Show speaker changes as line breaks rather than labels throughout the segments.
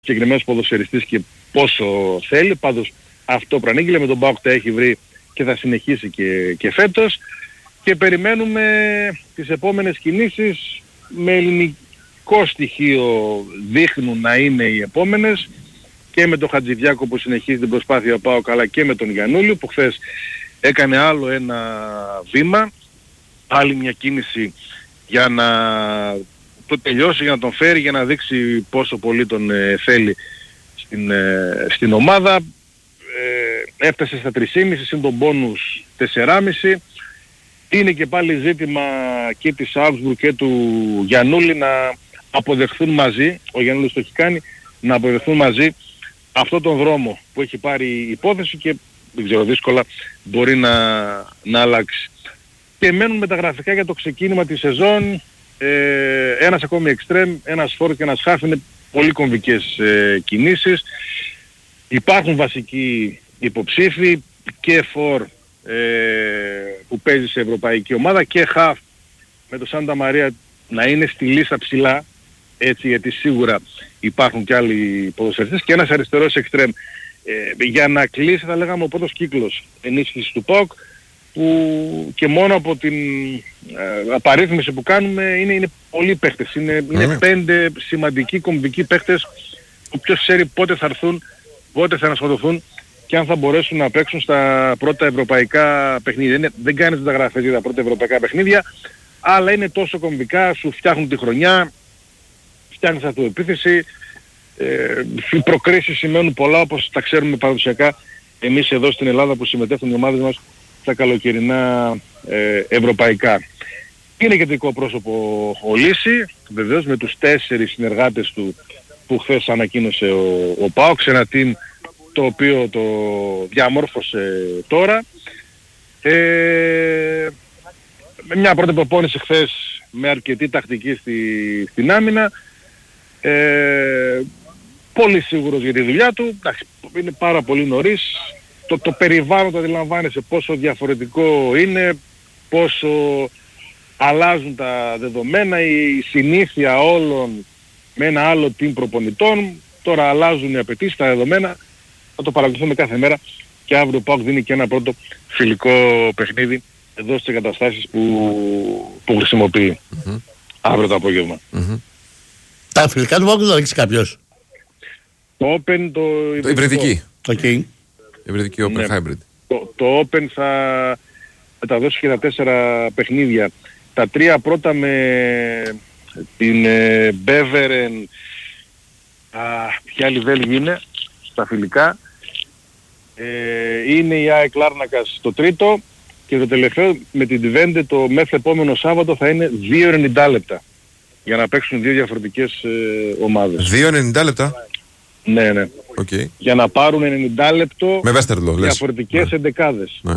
συγκεκριμένος ποδοσφαιριστής και πόσο θέλει. Πάντως αυτό προανήγγειλε, με τον ΠΑΟΚ τα έχει βρει και θα συνεχίσει και φέτος. Και περιμένουμε τις επόμενες κινήσεις με ελληνικό στοιχείο, δείχνουν να είναι οι επόμενες, και με τον Χατζηδιάκο που συνεχίζει την προσπάθεια ΠΑΟΚ, αλλά και με τον Γιαννούλη που χθες έκανε άλλο ένα βήμα, άλλη μια κίνηση για να το τελειώσει, για να τον φέρει, για να δείξει πόσο πολύ τον θέλει στην ομάδα. Έφτασε στα 3,5 συν τον μπόνους 4,5. Είναι και πάλι ζήτημα και της Augsburg και του Γιαννούλη να αποδεχθούν μαζί, ο Γιαννούλης το έχει κάνει, να αποδεχθούν μαζί αυτό τον δρόμο που έχει πάρει η υπόθεση και δεν ξέρω, δύσκολα μπορεί να αλλάξει. Και μένουν μεταγραφικά για το ξεκίνημα της σεζόν, ένας ακόμη εξτρέμ, ένας φόρ και ένας χάφ, είναι πολύ κομβικές κινήσεις. Υπάρχουν βασικοί υποψήφοι και φόρ που παίζει σε ευρωπαϊκή ομάδα και χαφ με το Σάντα Μαρία να είναι στη λίστα ψηλά, έτσι, γιατί σίγουρα υπάρχουν και άλλοι ποδοσφαιριστές, και ένας αριστερός εξτρέμ για να κλείσει, θα λέγαμε, ο πρώτος κύκλος ενίσχυσης του ΠΑΟΚ, που και μόνο από την απαρίθμηση που κάνουμε είναι πολλοί παίχτες, είναι 5 σημαντικοί κομβικοί παίχτες που ποιος ξέρει πότε θα έρθουν, πότε θα ανασχοληθούν και αν θα μπορέσουν να παίξουν στα πρώτα ευρωπαϊκά παιχνίδια. Δεν κάνεις μεταγραφές για τα πρώτα ευρωπαϊκά παιχνίδια, αλλά είναι τόσο κομβικά, σου φτιάχνουν τη χρονιά, φτιάχνεις αυτοεπίθεση. Οι προκρίσεις σημαίνουν πολλά, όπως τα ξέρουμε παραδοσιακά εμείς εδώ στην Ελλάδα που συμμετέχουν οι ομάδες μας στα καλοκαιρινά ευρωπαϊκά. Είναι κεντρικό πρόσωπο ο Λύση, βεβαίως με τους 4 συνεργάτες του που χθες ανακοίνωσε ο ΠΑΟΚ, σε ένα team το οποίο το διαμόρφωσε τώρα. Με μια πρώτη προπόνηση χθες με αρκετή τακτική στην άμυνα. Πολύ σίγουρος για τη δουλειά του. Εντάξει, είναι πάρα πολύ νωρίς. Το περιβάλλον το αντιλαμβάνεσαι πόσο διαφορετικό είναι, πόσο αλλάζουν τα δεδομένα, η συνήθεια όλων με ένα άλλο team προπονητών. Τώρα αλλάζουν οι απαιτήσεις, τα δεδομένα. Θα το παρακολουθούμε κάθε μέρα και αύριο ο ΠΑΟΚ δίνει και ένα πρώτο φιλικό παιχνίδι εδώ στις εγκαταστάσεις που χρησιμοποιεί αύριο το απόγευμα.
Τα φιλικά του ΠΑΟΚ δεν θα ρίξει κάποιος?
Το Open, το
υβριδική.
Okay.
Υβριδική Open, ναι. Hybrid.
Το Open θα μεταδώσει και τα 4 παιχνίδια. Τα 3 πρώτα με την Beveren, ποια άλλη Βέλγη είναι στα φιλικά, είναι η ΑΕΚ Λάρνακας το τρίτο, και το τελευταίο με την Twente το μεθεπόμενο Σάββατο θα είναι 2,90 λεπτά για να παίξουν 2 διαφορετικές ομάδες.
2,90 λεπτά?
Ναι.
Okay.
Για να πάρουν 90 λεπτό
με Βέστερλο,
διαφορετικές εντεκάδες.
Ναι.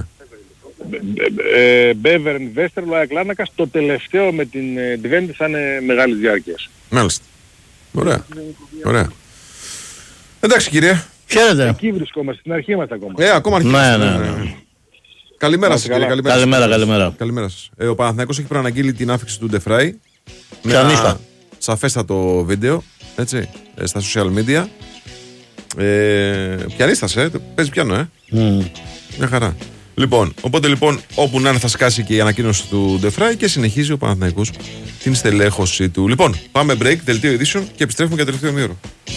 Μπέβερν, Βέστερλο, ΑΕΚ Λάρνακας, το τελευταίο με την Twente θα είναι μεγάλης διάρκειας.
Μάλιστα. Ωραία. Εντάξει κύριε.
Χαίρετε.
Εκεί βρισκόμαστε, στην αρχή μας ακόμα.
Ακόμα αρχή.
Ναι.
Καλημέρα σας κύριε.
Καλημέρα
σας. Ο Παναθηναϊκός έχει προαναγγείλει την άφηξη του Ντεφράι.
Πιανίστα.
Σαφέστατο βίντεο, έτσι, στα social media. Πιανίστας, παίζει πιάνο, Μια χαρά. Λοιπόν, οπότε λοιπόν όπου να είναι θα σκάσει και η ανακοίνωση του Ντεφράι και συνεχίζει ο Παναθηναϊκός την στελέχωση του. Λοιπόν, πάμε break, δελτίο ειδήσεων και επιστρέφουμε για το τελευταίο ημίωρο.